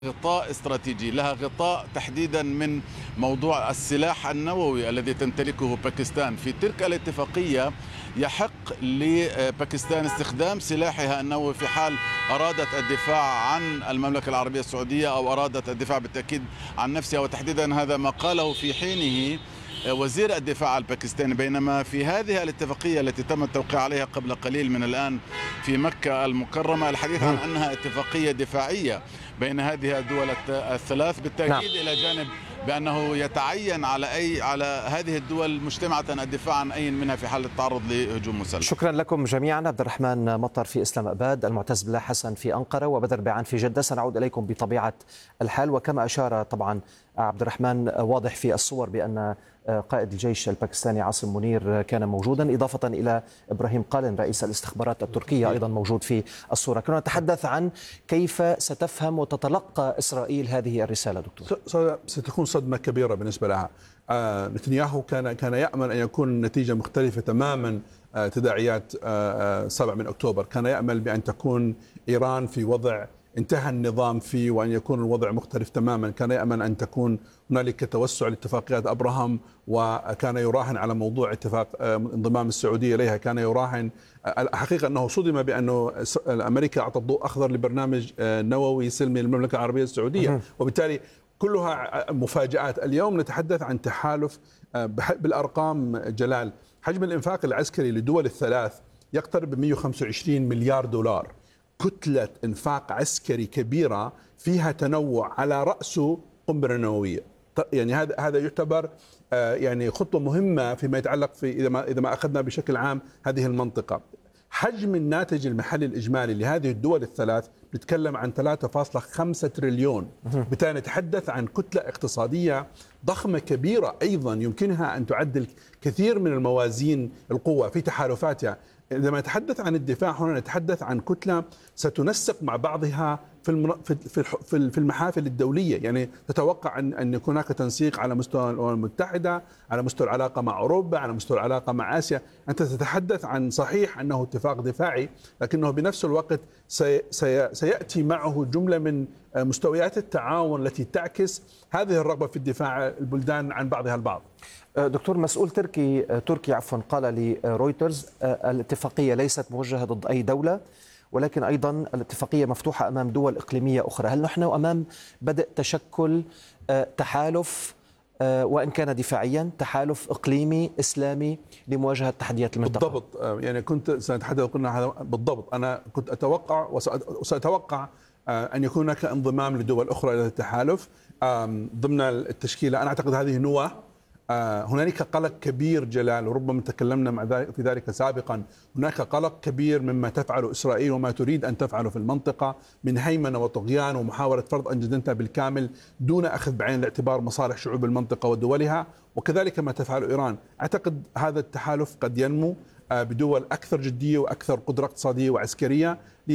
غطاء استراتيجي، لها غطاء تحديدا من موضوع السلاح النووي الذي تمتلكه باكستان. في تلك الاتفاقية يحق لباكستان استخدام سلاحها النووي في حال أرادت الدفاع عن المملكة العربية السعودية أو أرادت الدفاع بالتأكيد عن نفسها، وتحديدا هذا ما قاله في حينه وزير الدفاع الباكستاني. بينما في هذه الاتفاقية التي تم التوقيع عليها قبل قليل من الآن في مكة المكرمة الحديث عن أنها اتفاقية دفاعية بين هذه الدول الثلاث، بالتأكيد إلى جانب بأنه يتعين على هذه الدول مجتمعة الدفاع عن أي منها في حال التعرض لهجوم مسلح. شكرا لكم جميعا. عبد الرحمن مطر في إسلام أباد، المعتز بالله حسن في أنقرة، وبدر بعان في جدة. سنعود إليكم بطبيعة الحال. وكما أشار طبعا عبد الرحمن، واضح في الصور بأن قائد الجيش الباكستاني عاصم منير كان موجودا، إضافة إلى إبراهيم قالن رئيس الاستخبارات التركية أيضا موجود في الصورة. كنا نتحدث عن كيف ستفهم وتتلقى إسرائيل هذه الرسالة. دكتور، ستكون صدمة كبيرة بالنسبة لها. نتنياهو كان يأمل أن يكون النتيجة مختلفة تماما. تداعيات 7 من أكتوبر كان يأمل بأن تكون إيران في وضع انتهى النظام فيه وأن يكون الوضع مختلف تماما. كان يأمل أن تكون هنالك توسع لاتفاقيات أبراهام، وكان يراهن على موضوع اتفاق انضمام السعودية إليها. كان يراهن، الحقيقة أنه صدم بأنه أمريكا أعطت ضوء أخضر لبرنامج نووي سلمي للمملكة العربية السعودية، وبالتالي كلها مفاجآت. اليوم نتحدث عن تحالف بالأرقام. جلال، حجم الإنفاق العسكري لدول الثلاث يقترب 125 مليار دولار. كتلة إنفاق عسكري كبيرة فيها تنوع، على رأسه قنبلة نووية. يعني هذا يعتبر يعني خطوة مهمة فيما يتعلق في إذا ما أخذنا بشكل عام هذه المنطقة. حجم الناتج المحلي الإجمالي لهذه الدول الثلاث نتكلم عن 3.5 تريليون. بالتالي نتحدث عن كتلة اقتصادية ضخمة كبيرة، أيضا يمكنها أن تعدل كثير من الموازين القوة في تحالفاتها. عندما نتحدث عن الدفاع هنا نتحدث عن كتلة ستنسق مع بعضها في المحافل الدولية. يعني تتوقع أن يكون هناك تنسيق على مستوى الأمم المتحدة، على مستوى العلاقة مع أوروبا، على مستوى العلاقة مع آسيا. أنت تتحدث عن صحيح أنه اتفاق دفاعي، لكنه بنفس الوقت سيأتي معه جملة من مستويات التعاون التي تعكس هذه الرغبة في الدفاع البلدان عن بعضها البعض. دكتور، مسؤول تركي قال لرويترز الاتفاقية ليست موجهة ضد أي دولة، ولكن أيضا الاتفاقية مفتوحة أمام دول إقليمية أخرى. هل نحن أمام بدء تشكل تحالف وإن كان دفاعيا، تحالف إقليمي إسلامي لمواجهة تحديات المنطقة؟ بالضبط. يعني كنت سنتحدث قلنا هذا بالضبط. أنا كنت أتوقع وسأتوقع أن يكون هناك انضمام لدول أخرى إلى التحالف ضمن التشكيلة. أنا أعتقد هذه نواة. هنالك قلق كبير جلال، وربما تكلمنا في ذلك سابقا. هناك قلق كبير مما تفعله إسرائيل وما تريد أن تفعله في المنطقة من هيمنة وطغيان ومحاولة فرض أجندتها بالكامل دون أخذ بعين الاعتبار مصالح شعوب المنطقة ودولها، وكذلك ما تفعله إيران. أعتقد هذا التحالف قد ينمو بدول أكثر جدية وأكثر قدرة اقتصادية وعسكرية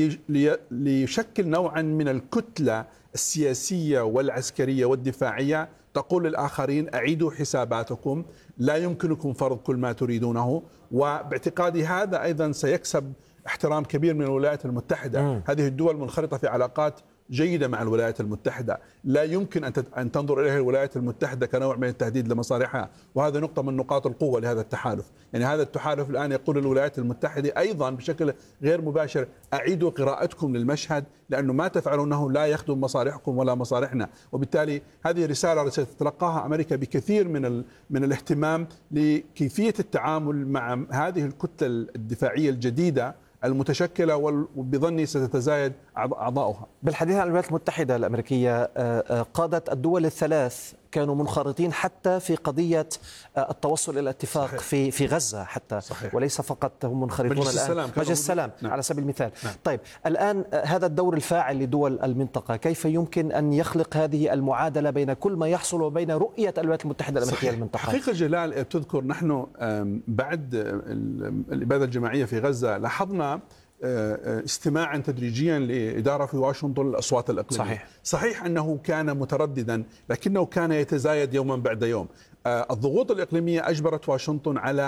ليشكل نوعا من الكتلة السياسية والعسكرية والدفاعية تقول للآخرين أعيدوا حساباتكم، لا يمكنكم فرض كل ما تريدونه. وباعتقادي هذا أيضا سيكسب احترام كبير من الولايات المتحدة. هذه الدول منخرطة في علاقات جيدة مع الولايات المتحدة، لا يمكن أن تنظر إليها الولايات المتحدة كنوع من التهديد لمصالحها، وهذا نقطة من نقاط القوة لهذا التحالف. يعني هذا التحالف الآن يقول للولايات المتحدة أيضا بشكل غير مباشر أعيدوا قراءتكم للمشهد، لأنه ما تفعلونه لا يخدم مصالحكم ولا مصالحنا. وبالتالي هذه رسالة ستتلقاها أمريكا بكثير من الاهتمام لكيفية التعامل مع هذه الكتلة الدفاعية الجديدة المتشكلة، وبظني ستتزايد أعضاؤها. بالحديث عن الولايات المتحدة الأمريكية، قادة الدول الثلاث كانوا منخرطين حتى في قضية التوصل إلى اتفاق في غزة حتى. صحيح. وليس فقط هم منخرطون الآن مجلس السلام على سبيل المثال. طيب الآن هذا الدور الفاعل لدول المنطقة كيف يمكن أن يخلق هذه المعادلة بين كل ما يحصل وبين رؤية الولايات المتحدة الأمريكية للمنطقة؟ حقيقة جلال، تذكر نحن بعد الإبادة الجماعية في غزة لاحظنا استماعا تدريجيا لإدارة في واشنطن للأصوات الإقليمية. صحيح أنه كان مترددا، لكنه كان يتزايد يوما بعد يوم. الضغوط الإقليمية أجبرت واشنطن على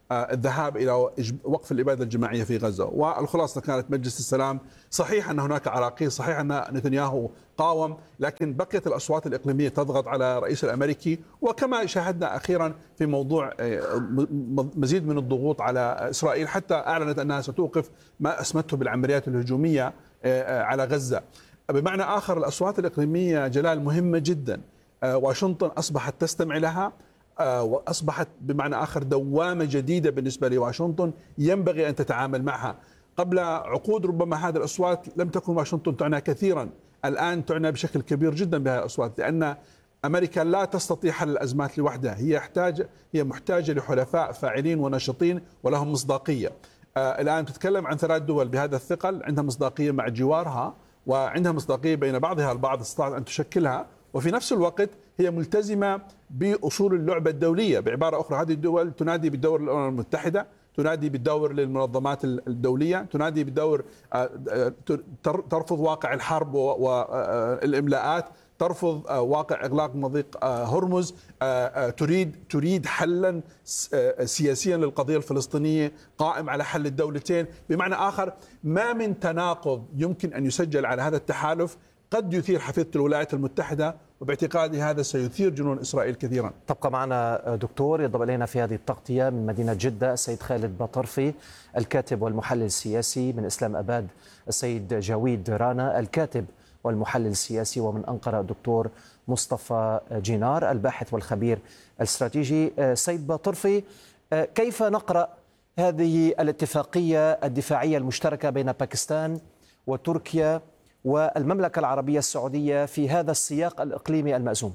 الذهاب إلى وقف الإبادة الجماعية في غزة. والخلاصة كانت مجلس السلام صحيح أن هناك عراقيل، صحيح أن نتنياهو قاوم، لكن بقيت الأصوات الإقليمية تضغط على الرئيس الأمريكي، وكما شاهدنا أخيرا في موضوع مزيد من الضغوط على إسرائيل، حتى أعلنت أنها ستوقف ما أسمته بالعمليات الهجومية على غزة. بمعنى آخر الأصوات الإقليمية جلال مهمة جدا، واشنطن أصبحت تستمع لها، وأصبحت بمعنى آخر دوامة جديدة بالنسبة لواشنطن ينبغي أن تتعامل معها. قبل عقود ربما هذه الأصوات لم تكن واشنطن تعنى كثيرا، الآن تعنى بشكل كبير جدا بهذه الأصوات، لأن أمريكا لا تستطيع حل الأزمات لوحدها، هي محتاجة لحلفاء فاعلين ونشطين ولهم مصداقية. الآن تتكلم عن 3 دول بهذا الثقل عندها مصداقية مع جوارها، وعندها مصداقية بين بعضها البعض استطاعت أن تشكلها، وفي نفس الوقت هي ملتزمة بأصول اللعبة الدولية. بعبارة أخرى هذه الدول تنادي بالدور للأمم المتحدة، تنادي بالدور للمنظمات الدولية، تنادي بالدور، ترفض واقع الحرب والإملاءات، ترفض واقع إغلاق مضيق هرمز، تريد حلا سياسيا للقضية الفلسطينية قائم على حل الدولتين. بمعنى آخر ما من تناقض يمكن أن يسجل على هذا التحالف قد يثير حفيظة الولايات المتحدة، وباعتقادي هذا سيثير جنون إسرائيل كثيرا. تبقى معنا دكتور ينضم إلينا في هذه التغطية من مدينة جدة السيد خالد باطرفي الكاتب والمحلل السياسي، من إسلام أباد السيد جاويد رانا الكاتب والمحلل السياسي، ومن أنقرة الدكتور مصطفى جينار الباحث والخبير الاستراتيجي. سيد باطرفي، كيف نقرأ هذه الاتفاقية الدفاعية المشتركة بين باكستان وتركيا والمملكة العربية السعودية في هذا السياق الإقليمي المأزوم؟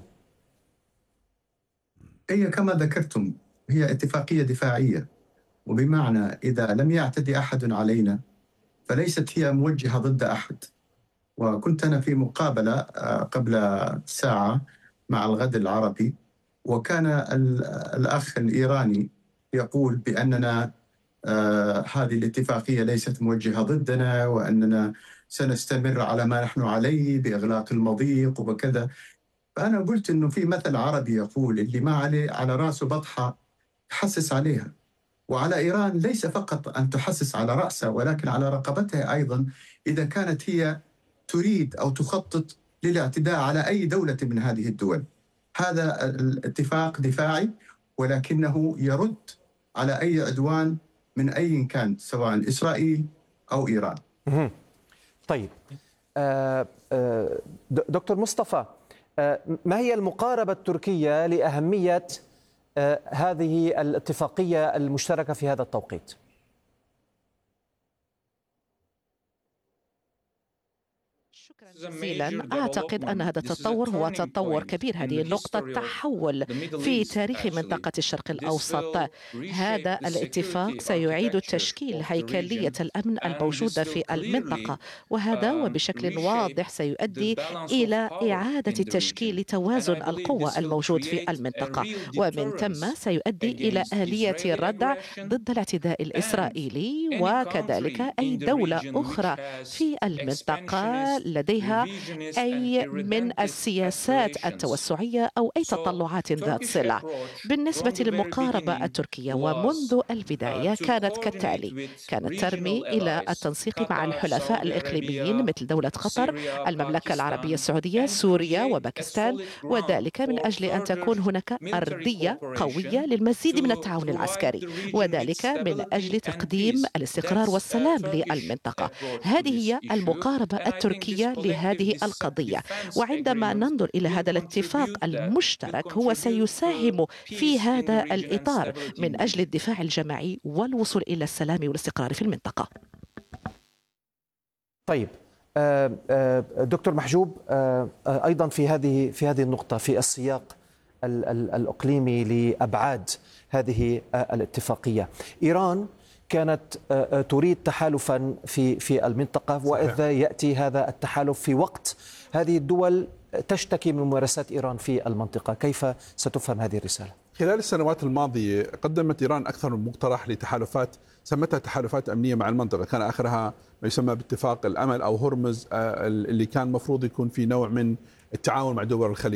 هي كما ذكرتم هي اتفاقية دفاعية، وبمعنى إذا لم يعتدي أحد علينا فليست هي موجهة ضد أحد. وكنت أنا في مقابلة قبل ساعة مع الغد العربي، وكان الأخ الإيراني يقول بأننا هذه الاتفاقية ليست موجهة ضدنا، وأننا سنستمر على ما نحن عليه بإغلاق المضيق وكذا. فأنا قلت إنه في مثل عربي يقول اللي ما على رأسه بطحة تحسس عليها، وعلى إيران ليس فقط أن تحسس على رأسها ولكن على رقبتها أيضا إذا كانت هي تريد أو تخطط للاعتداء على أي دولة من هذه الدول. هذا الاتفاق دفاعي ولكنه يرد على أي عدوان من أي كان، سواء إسرائيل أو إيران. طيب دكتور مصطفى، ما هي المقاربة التركية لأهمية هذه الاتفاقية المشتركة في هذا التوقيت؟ جزيلا. أعتقد أن هذا التطور هو تطور كبير، هذه النقطة تحول في تاريخ منطقة الشرق الأوسط. هذا الاتفاق سيعيد تشكيل هيكلية الأمن الموجودة في المنطقة، وهذا وبشكل واضح سيؤدي إلى إعادة تشكيل توازن القوى الموجود في المنطقة، ومن ثم سيؤدي إلى آلية الردع ضد الاعتداء الإسرائيلي، وكذلك أي دولة أخرى في المنطقة لديها أي من السياسات التوسعية أو أي تطلعات ذات صلة. بالنسبة للمقاربة التركية ومنذ البداية كانت كالتالي: كانت ترمي إلى التنسيق مع الحلفاء الإقليميين مثل دولة قطر، المملكة العربية السعودية، سوريا وباكستان، وذلك من أجل أن تكون هناك أرضية قوية للمزيد من التعاون العسكري، وذلك من أجل تقديم الاستقرار والسلام للمنطقة. هذه هي المقاربة التركية لهذه القضية. وعندما ننظر إلى هذا الاتفاق المشترك هو سيساهم في هذا الإطار من أجل الدفاع الجماعي والوصول إلى السلام والاستقرار في المنطقة. طيب دكتور محجوب، أيضا في هذه النقطة، في السياق الإقليمي لأبعاد هذه الاتفاقية، إيران كانت تريد تحالفا في المنطقة، وإذا يأتي هذا التحالف في وقت هذه الدول تشتكي من ممارسات إيران في المنطقة. كيف ستفهم هذه الرسالة؟ خلال السنوات الماضية قدمت إيران أكثر من مقترح لتحالفات سمتها تحالفات أمنية مع المنطقة، كان آخرها ما يسمى باتفاق الأمل أو هرمز، اللي كان مفروض يكون في نوع من التعاون مع دول الخليج.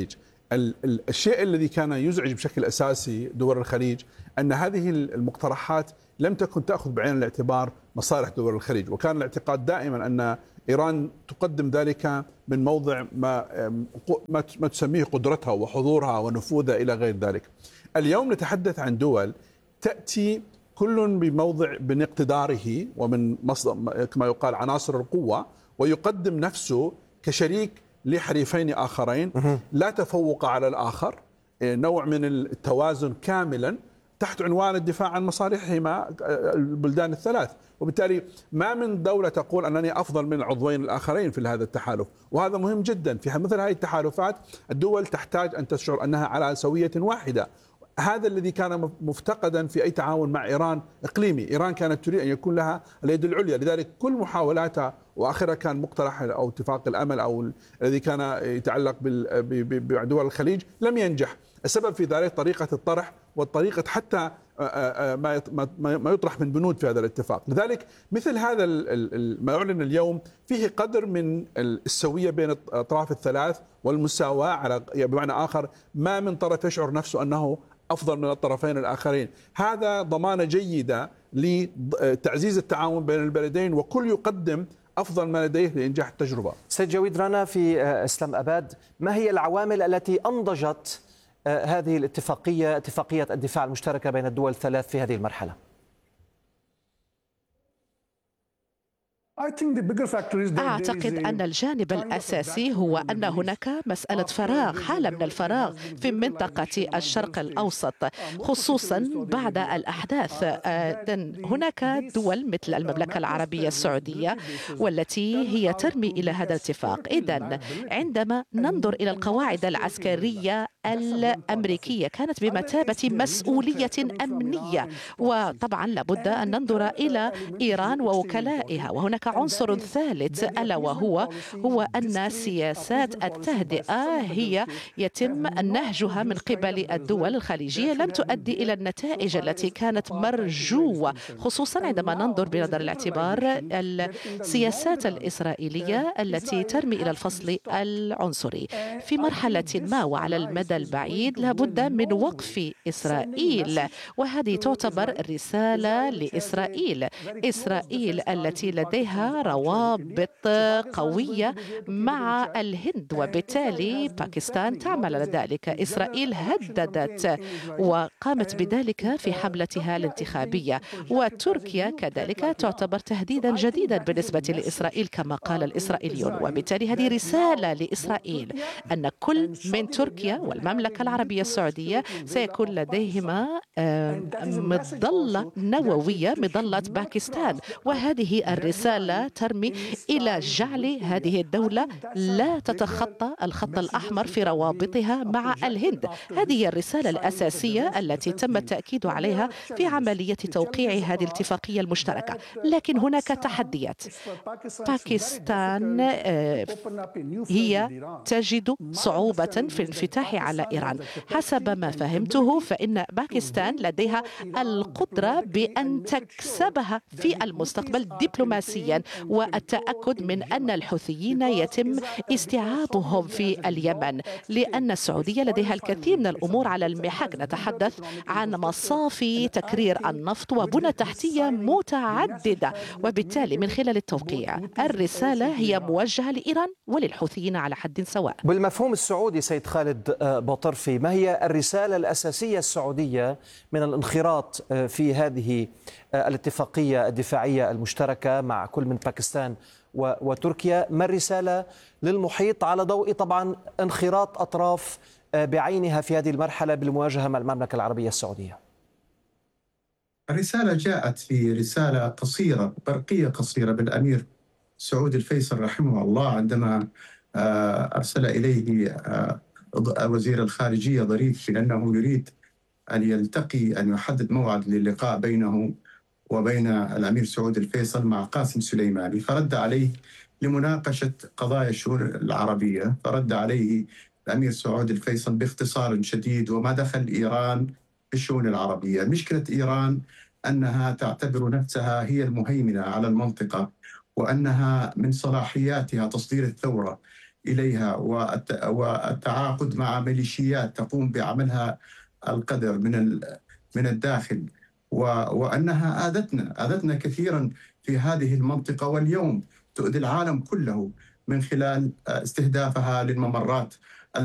الشيء الذي كان يزعج بشكل أساسي دول الخليج أن هذه المقترحات لم تكن تأخذ بعين الاعتبار مصالح دول الخليج، وكان الاعتقاد دائما أن إيران تقدم ذلك من موضع ما تسميه قدرتها وحضورها ونفوذها إلى غير ذلك. اليوم نتحدث عن دول تأتي كل بموضع من اقتداره ومن مصدر كما يقال عناصر القوة، ويقدم نفسه كشريك لحليفين آخرين لا تفوق على الآخر، نوع من التوازن كاملا تحت عنوان الدفاع عن مصالحهما البلدان الثلاث. وبالتالي ما من دولة تقول أنني أفضل من العضوين الآخرين في هذا التحالف، وهذا مهم جدا. في مثل هذه التحالفات الدول تحتاج أن تشعر أنها على سوية واحدة. هذا الذي كان مفتقدا في أي تعاون مع إيران إقليمي. إيران كانت تريد أن يكون لها اليد العليا، لذلك كل محاولاتها وآخرها كان مقترح أو اتفاق الأمل أو الذي كان يتعلق بدول الخليج لم ينجح. السبب في ذلك طريقة الطرح وطريقة حتى ما يطرح من بنود في هذا الاتفاق. لذلك مثل هذا ما يعلن اليوم فيه قدر من السوية بين الأطراف الثلاث والمساواة، على بمعنى آخر ما من طرف يشعر نفسه أنه أفضل من الطرفين الآخرين. هذا ضمانة جيدة لتعزيز التعاون بين البلدين، وكل يقدم أفضل ما لديه لإنجاح التجربة. سيد جويد رانا في إسلام أباد، ما هي العوامل التي أنضجت هذه الاتفاقية، اتفاقية الدفاع المشتركة بين الدول الثلاث في هذه المرحلة؟ أعتقد أن الجانب الأساسي هو أن هناك مسألة فراغ، حالة من الفراغ في منطقة الشرق الأوسط، خصوصا بعد الأحداث. هناك دول مثل المملكة العربية السعودية والتي هي ترمي إلى هذا الاتفاق. إذن عندما ننظر إلى القواعد العسكرية الأمريكية كانت بمثابة مسؤولية أمنية، وطبعا لابد أن ننظر إلى إيران ووكلائها. وهناك عنصر ثالث ألا وهو أن سياسات التهدئة هي يتم نهجها من قبل الدول الخليجية لم تؤدي إلى النتائج التي كانت مرجوة، خصوصا عندما ننظر بنظر الاعتبار السياسات الإسرائيلية التي ترمي إلى الفصل العنصري. في مرحلة ما وعلى المدى البعيد لابد من وقف إسرائيل، وهذه تعتبر رسالة لإسرائيل. إسرائيل التي لديها روابط قوية مع الهند، وبالتالي باكستان تعمل على ذلك. إسرائيل هددت وقامت بذلك في حملتها الانتخابية، وتركيا كذلك تعتبر تهديدا جديدا بالنسبة لإسرائيل كما قال الإسرائيليون. وبالتالي هذه رسالة لإسرائيل أن كل من تركيا والمملكة العربية السعودية سيكون لديهما مظلة نووية، مظلة باكستان، وهذه الرسالة ترمي إلى جعل هذه الدولة لا تتخطى الخط الأحمر في روابطها مع الهند. هذه هي الرسالة الأساسية التي تم التأكيد عليها في عملية توقيع هذه الاتفاقية المشتركة. لكن هناك تحديات. باكستان هي تجد صعوبة في الانفتاح على إيران. حسب ما فهمته فإن باكستان لديها القدرة بأن تكسبها في المستقبل دبلوماسيا، والتأكد من أن الحوثيين يتم استيعابهم في اليمن، لأن السعودية لديها الكثير من الأمور على المحك. نتحدث عن مصافي تكرير النفط وبنى تحتية متعددة، وبالتالي من خلال التوقيع الرسالة هي موجهة لإيران وللحوثيين على حد سواء. بالمفهوم السعودي سيد خالد بوطرفي، ما هي الرسالة الأساسية السعودية من الانخراط في هذه الاتفاقية الدفاعية المشتركة مع كل من باكستان وتركيا؟ ما الرسالة للمحيط على ضوء طبعا انخراط أطراف بعينها في هذه المرحلة بالمواجهة مع المملكة العربية السعودية؟ الرسالة جاءت في رسالة قصيرة، برقية قصيرة بالأمير سعود الفيصل رحمه الله، عندما أرسل إليه وزير الخارجية ظريف بأنه يريد أن يلتقي، أن يحدد موعد للقاء بينه وبين الأمير سعود الفيصل مع قاسم سليماني. فرد عليه لمناقشة قضايا الشؤون العربية، فرد عليه الأمير سعود الفيصل باختصار شديد: وما دخل إيران في الشؤون العربية. مشكلة إيران أنها تعتبر نفسها هي المهيمنة على المنطقة، وأنها من صلاحياتها تصدير الثورة. إليها والتعاقد مع ميليشيات تقوم بعملها القدر من الداخل، وأنها آذتنا كثيرا في هذه المنطقة، واليوم تؤذي العالم كله من خلال استهدافها للممرات